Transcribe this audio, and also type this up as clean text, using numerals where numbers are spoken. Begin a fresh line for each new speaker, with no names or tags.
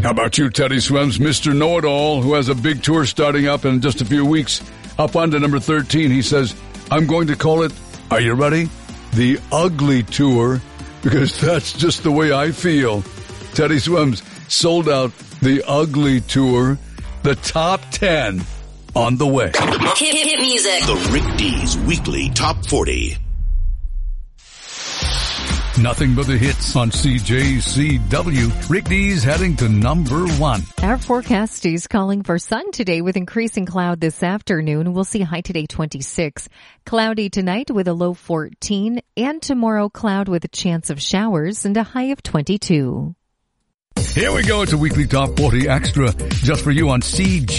How about you, Teddy Swims, Mr. Know-It-All, who has a big tour starting up in just a few weeks? Up on to number 13, he says, I'm going to call it, are you ready? The Ugly Tour, because that's just the way I feel. Teddy Swims sold out the Ugly Tour, the top 10 on the way.
Hit music.
The Rick D's Weekly Top 40.
Nothing but the hits on CJCW. Rick D's heading to number 1.
Our forecast is calling for sun today with increasing cloud this afternoon. We'll see high today 26. Cloudy tonight with a low 14. And tomorrow cloud with a chance of showers and a high of 22.
Here we go. It's a weekly Top 40 Extra just for you on CJ.